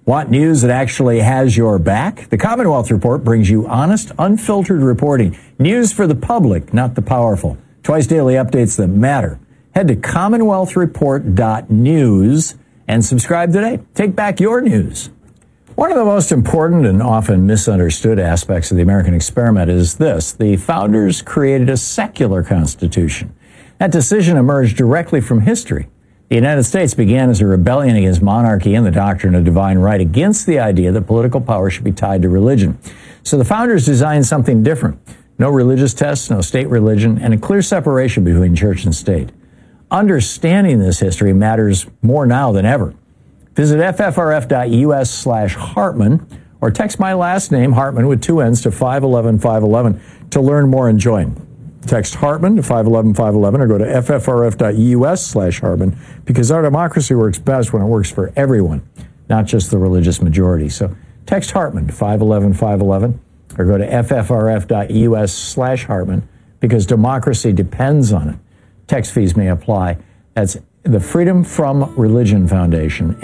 Want news that actually has your back? The Commonwealth Report brings you honest, unfiltered reporting. News for the public, not the powerful. Twice daily updates that matter. Head to commonwealthreport.news and subscribe today. Take back your news. One of the most important and often misunderstood aspects of the American experiment is this. The founders created a secular constitution. That decision emerged directly from history. The United States began as a rebellion against monarchy and the doctrine of divine right, against the idea that political power should be tied to religion. So the founders designed something different. No religious tests, no state religion, and a clear separation between church and state. Understanding this history matters more now than ever. Visit ffrf.us/Hartmann or text my last name, Hartmann, with 2 N's to 511-511 to learn more and join. Text Hartmann to 511-511 or go to ffrf.us/Hartmann because our democracy works best when it works for everyone, not just the religious majority. So text Hartmann to 511-511 or go to ffrf.us/Hartmann because democracy depends on it. Text fees may apply. That's the Freedom from Religion Foundation,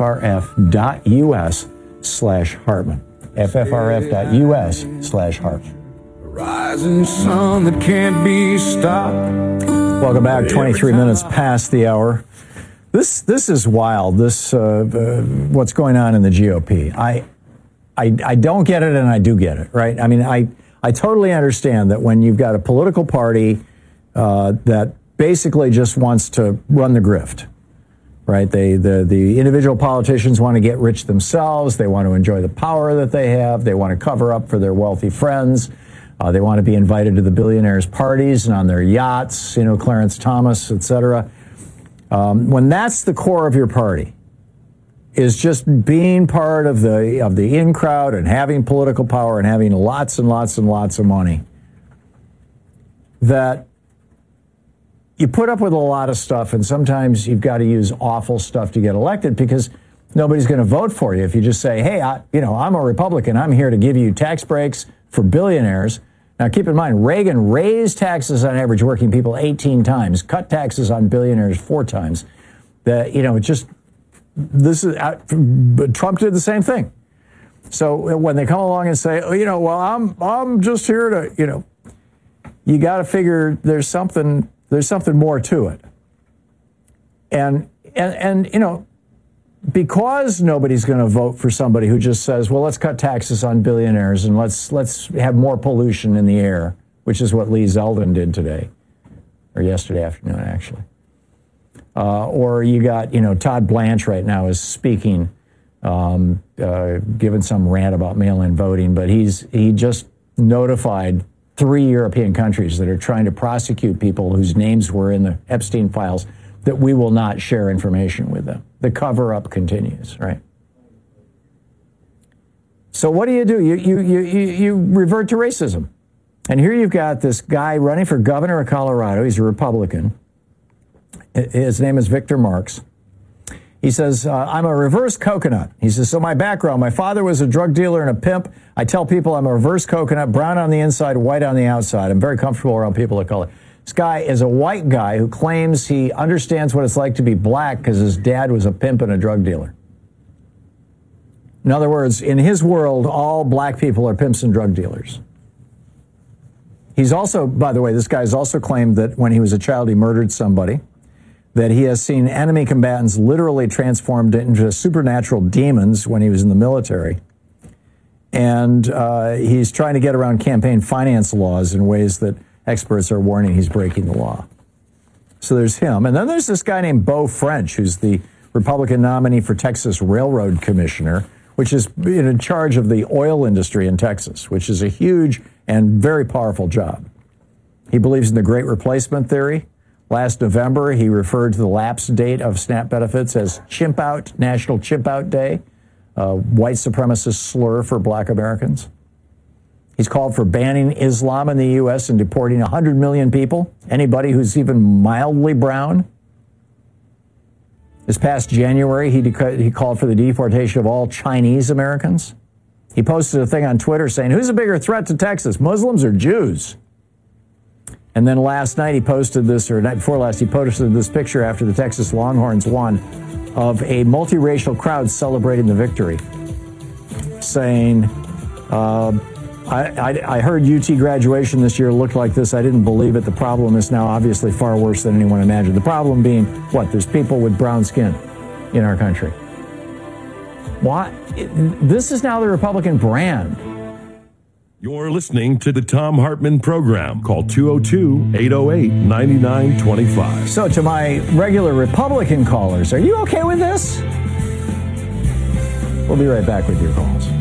ffrf.us/Hartmann, ffrf.us/Hartmann. Rising sun that can't be stopped. Welcome back. 23 minutes past the hour. This is wild. What's going on in the GOP. I don't get it, and I do get it. Right? I mean, I totally understand that when you've got a political party that basically just wants to run the grift. Right? The individual politicians want to get rich themselves. They want to enjoy the power that they have. They want to cover up for their wealthy friends. They want to be invited to the billionaires' parties and on their yachts, Clarence Thomas, et cetera. When that's the core of your party, is just being part of the in crowd and having political power and having lots and lots and lots of money, that you put up with a lot of stuff, and sometimes you've got to use awful stuff to get elected because nobody's going to vote for you if you just say, hey, I'm a Republican. I'm here to give you tax breaks for billionaires. Now, keep in mind, Reagan raised taxes on average working people 18 times, cut taxes on billionaires 4 times. But Trump did the same thing. So when they come along and say, I'm just here to, you got to figure there's something more to it. And because nobody's going to vote for somebody who just says, well, let's cut taxes on billionaires and let's have more pollution in the air, which is what Lee Zeldin did today, or yesterday afternoon, actually. Or you got, Todd Blanche right now is speaking, giving some rant about mail-in voting, but he just notified 3 European countries that are trying to prosecute people whose names were in the Epstein files that we will not share information with them. The cover-up continues, right? So what do? You revert to racism. And here you've got this guy running for governor of Colorado. He's a Republican. His name is Victor Marx. He says, I'm a reverse coconut. He says, so my background, my father was a drug dealer and a pimp. I tell people I'm a reverse coconut, brown on the inside, white on the outside. I'm very comfortable around people of color. This guy is a white guy who claims he understands what it's like to be black because his dad was a pimp and a drug dealer. In other words, in his world, all black people are pimps and drug dealers. He's also, by the way, this guy's also claimed that when he was a child, he murdered somebody, that he has seen enemy combatants literally transformed into supernatural demons when he was in the military. And he's trying to get around campaign finance laws in ways that experts are warning he's breaking the law. So there's him. And then there's this guy named Beau French, who's the Republican nominee for Texas Railroad Commissioner, which is in charge of the oil industry in Texas, which is a huge and very powerful job. He believes in the Great Replacement theory. Last November, he referred to the lapse date of SNAP benefits as Chimp Out, National Chimp Out Day, a white supremacist slur for black Americans. He's called for banning Islam in the U.S. and deporting 100 million people, anybody who's even mildly brown. This past January, he called for the deportation of all Chinese Americans. He posted a thing on Twitter saying, who's a bigger threat to Texas, Muslims or Jews? And then last night he posted this, or night before last, he posted this picture after the Texas Longhorns won of a multiracial crowd celebrating the victory, saying, I heard UT graduation this year looked like this. I didn't believe it. The problem is now obviously far worse than anyone imagined. The problem being, what? There's people with brown skin in our country. Why? This is now the Republican brand. You're listening to the Thom Hartmann Program. Call 202-808-9925. So to my regular Republican callers, are you okay with this? We'll be right back with your calls.